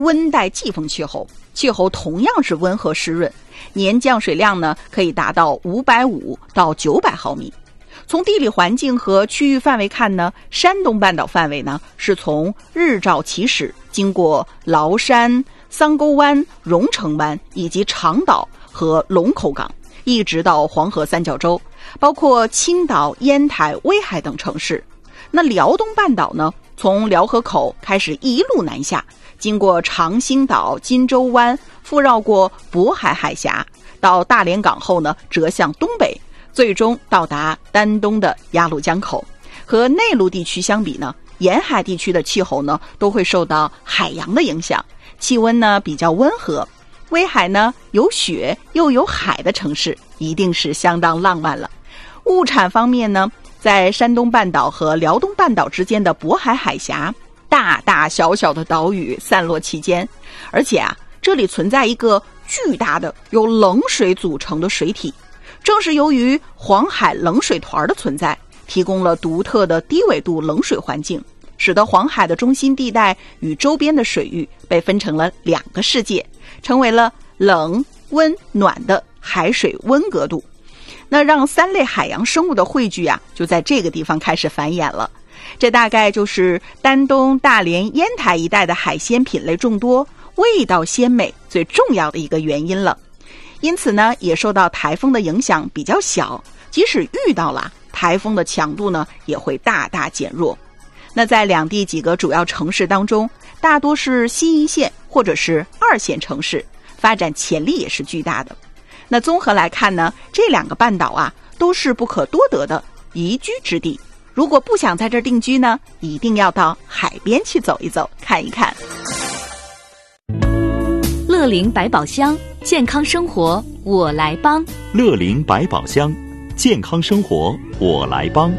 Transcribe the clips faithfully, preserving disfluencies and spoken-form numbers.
温带季风气候，气候同样是温和湿润，年降水量呢可以达到五百五到九百毫米。从地理环境和区域范围看呢，山东半岛范围呢是从日照起始，经过崂山、桑沟湾、荣成湾以及长岛和龙口港，一直到黄河三角洲，包括青岛、烟台、威海等城市。那辽东半岛呢，从辽河口开始一路南下，经过长兴岛、金州湾，复绕过渤海海峡，到大连港后呢，折向东北，最终到达丹东的鸭绿江口。和内陆地区相比呢，沿海地区的气候呢都会受到海洋的影响，气温呢比较温和。威海呢有雪又有海的城市，一定是相当浪漫了。物产方面呢，在山东半岛和辽东半岛之间的渤海海峡，大大小小的岛屿散落其间，而且啊，这里存在一个巨大的由冷水组成的水体。正是由于黄海冷水团的存在，提供了独特的低纬度冷水环境，使得黄海的中心地带与周边的水域被分成了两个世界，成为了冷、温、暖的海水温隔度。那让三类海洋生物的汇聚啊，就在这个地方开始繁衍了。这大概就是丹东、大连、烟台一带的海鲜品类众多、味道鲜美最重要的一个原因了。因此呢，也受到台风的影响比较小，即使遇到了，台风的强度呢也会大大减弱。那在两地几个主要城市当中，大多是新一线或者是二线城市，发展潜力也是巨大的。那综合来看呢，这两个半岛啊都是不可多得的宜居之地。如果不想在这儿定居呢，一定要到海边去走一走，看一看。 乐龄百宝箱，健康生活我来帮。 乐龄百宝箱，健康生活我来帮。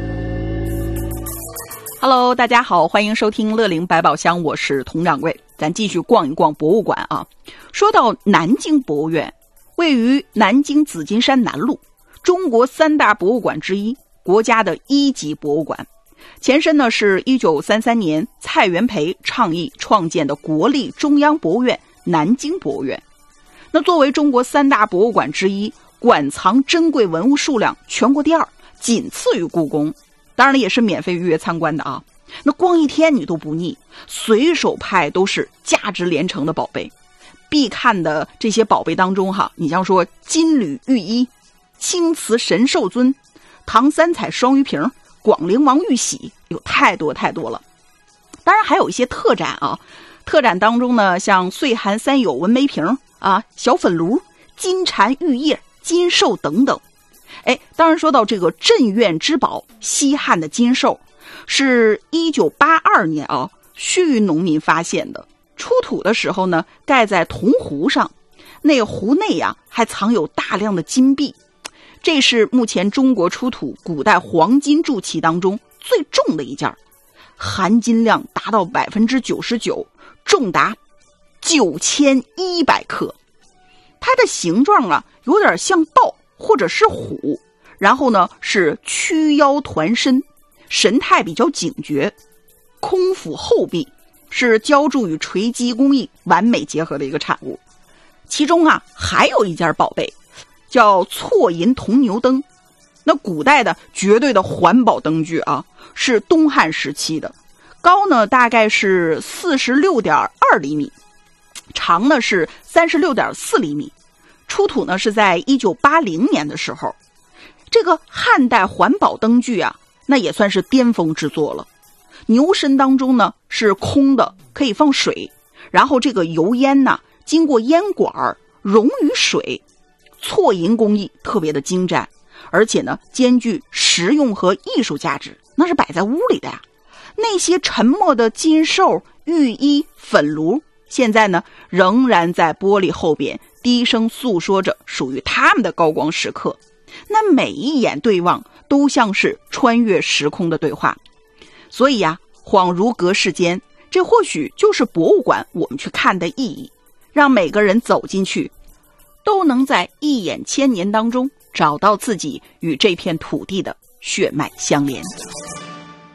Hello， 大家好，欢迎收听乐龄百宝箱，我是佟掌柜。咱继续逛一逛博物馆啊。说到南京博物院，位于南京紫金山南路，中国三大博物馆之一，国家的一级博物馆。前身呢是一九三三年蔡元培倡议创建的国立中央博物院南京博物院。那作为中国三大博物馆之一，馆藏珍贵文物数量全国第二，仅次于故宫。当然了，也是免费预约参观的啊。那光一天你都不腻，随手拍都是价值连城的宝贝。必看的这些宝贝当中哈，你像说金缕玉衣、青瓷神兽尊、唐三彩双鱼瓶、广陵王玉玺，有太多太多了。当然还有一些特展啊，特展当中呢，像岁寒三友文梅瓶啊、小粉炉、金蝉玉叶、金兽等等。哎，当然说到这个镇院之宝西汉的金兽，是一九八二年啊，盱眙农民发现的。出土的时候呢，盖在铜壶上，那个壶内啊还藏有大量的金币。这是目前中国出土古代黄金铸器当中最重的一件，含金量达到百分之九十九，重达九千一百克。它的形状啊，有点像豹或者是虎，然后呢是曲腰团身，神态比较警觉，空腹厚壁，是浇铸与锤击工艺完美结合的一个产物。其中啊还有一件宝贝叫错银铜牛灯，那古代的绝对的环保灯具啊，是东汉时期的，高呢大概是 四十六点二厘米，长呢是 三十六点四厘米，出土呢是在一九八零年的时候。这个汉代环保灯具啊，那也算是巅峰之作了。牛身当中呢是空的，可以放水，然后这个油烟呢经过烟管溶于水，错银工艺特别的精湛，而且呢兼具实用和艺术价值，那是摆在屋里的呀。那些沉默的金兽、玉衣、粉炉，现在呢仍然在玻璃后边低声诉说着属于他们的高光时刻。那每一眼对望都像是穿越时空的对话。所以呀、啊，恍如隔世间，这或许就是博物馆我们去看的意义，让每个人走进去都能在一眼千年当中找到自己与这片土地的血脉相连。